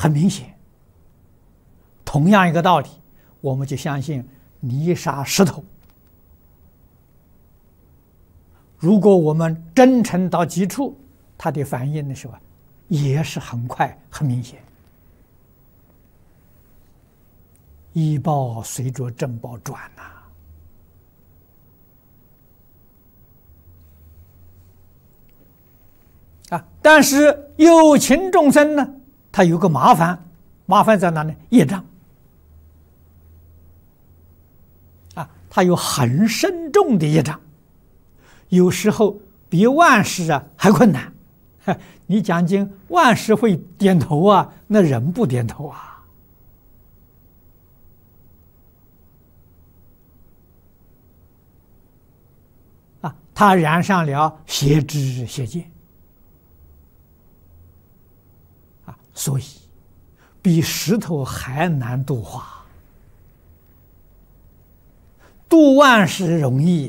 很明显。同样一个道理，我们就相信泥沙石头。如果我们真诚到极处，它的反应的时候也是很快、很明显。医报随着正报转呐。但是有情众生呢，他有个麻烦，麻烦在哪呢？业障他有很深重的业障，有时候比万事还困难。你讲经，万事会点头那人不点头他染上了邪知邪见所以比石头还难度化。度万事容易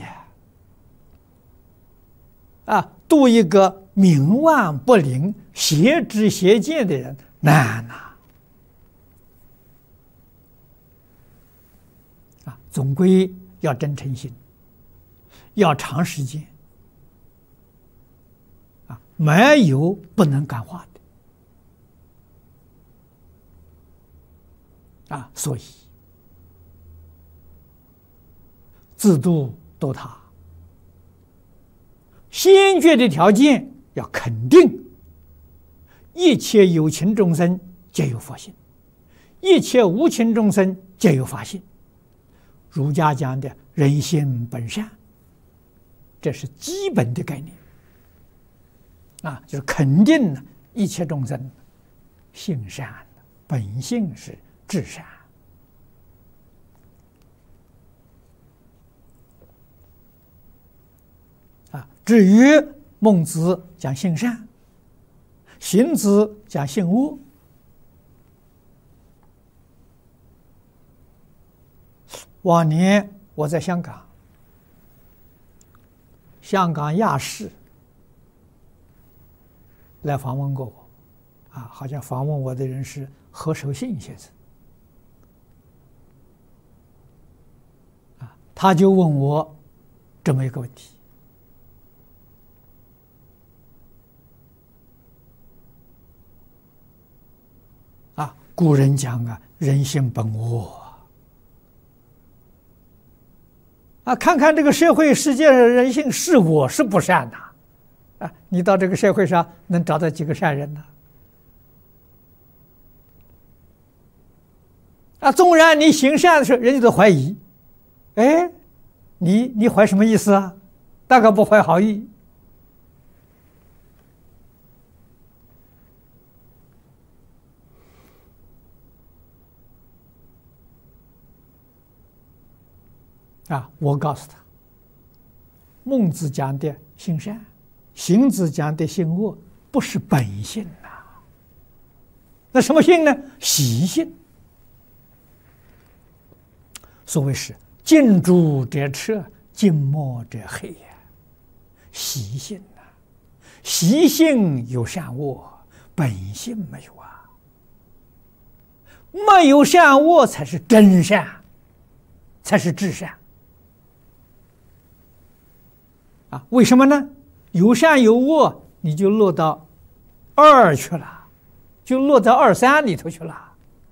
度一个冥顽不灵、邪知邪见的人难总归要真诚心，要长时间没有不能感化的所以自度度他，先决的条件要肯定一切有情众生皆有佛性，一切无情众生皆有法性。儒家讲的人性本善，这是基本的概念就是肯定一切众生性善，本性是至善至于孟子讲性善，荀子讲性恶。往年我在香港，香港亚视来访问过我好像访问我的人是何守信先生他就问我这么一个问题古人讲人性本恶看看这个社会世界的人性是我是不善的你到这个社会上能找到几个善人呢？纵然你行善的时候，人家都怀疑，你怀什么意思大概不怀好意。我告诉他，孟子讲的性善，荀子讲的性恶，不是本性那什么性呢？习性。所谓是近朱者赤，近墨者黑习性习性有善恶，本性没有没有善恶才是真善，才是至善为什么呢？有善有恶，你就落到二去了，就落到二三里头去了。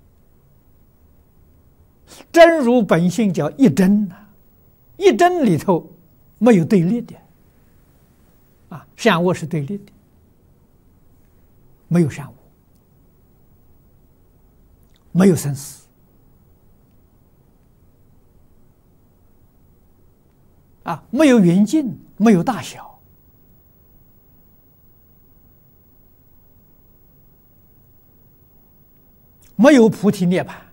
真如本性叫一真一真里头没有对立的善恶是对立的，没有善恶，没有生死没有远近，没有大小，没有菩提涅槃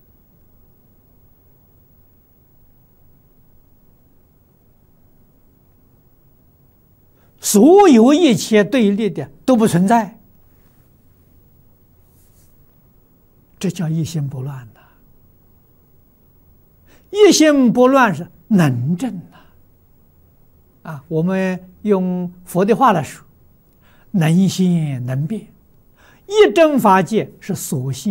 所有一切对立的都不存在，这叫一心不乱一心不乱是能证我们用佛的话来说，能现能变， 一真法界是所信